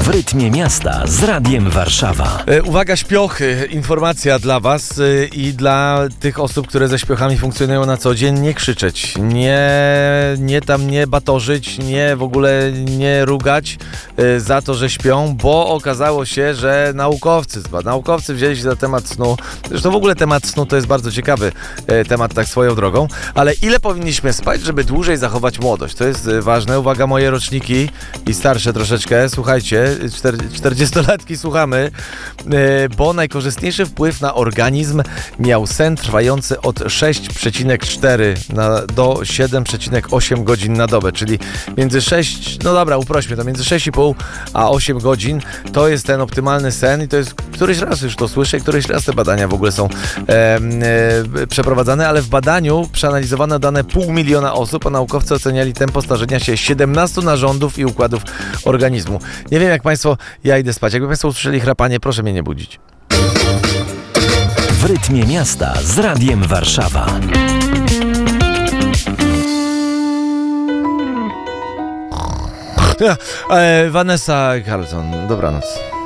W rytmie miasta z Radiem Warszawa. Uwaga, śpiochy. Informacja dla was i dla tych osób, które ze śpiochami funkcjonują na co dzień. Nie krzyczeć, nie batorzyć, w ogóle nie rugać za to, że śpią, bo okazało się, że naukowcy wzięli się za temat snu. Zresztą w ogóle temat snu to jest bardzo ciekawy temat, tak swoją drogą. Ale ile powinniśmy spać, żeby dłużej zachować młodość? To jest ważne. Uwaga, moje roczniki i starsze troszeczkę. Słuchajcie, 40-latki słuchamy, bo najkorzystniejszy wpływ na organizm miał sen trwający od 6,4 do 7,8 godzin na dobę, czyli między 6, no dobra, uprośmy to, między 6,5 a 8 godzin to jest ten optymalny sen i to jest, któryś raz już to słyszę i któryś raz te badania w ogóle są przeprowadzane, ale w badaniu przeanalizowano dane 500 000 osób, a naukowcy oceniali tempo starzenia się 17 narządów i układów organizmu. Nie wiem jak Państwo, ja idę spać. Jakby Państwo usłyszeli chrapanie, proszę mnie nie budzić. W rytmie miasta z Radiem Warszawa. Vanessa Carlton, dobranoc.